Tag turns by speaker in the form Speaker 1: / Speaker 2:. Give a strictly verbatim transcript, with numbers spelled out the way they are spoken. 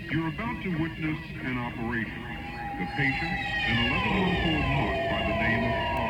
Speaker 1: You're about to witness an operation. The patient, an eleven-month-old mutt by the name of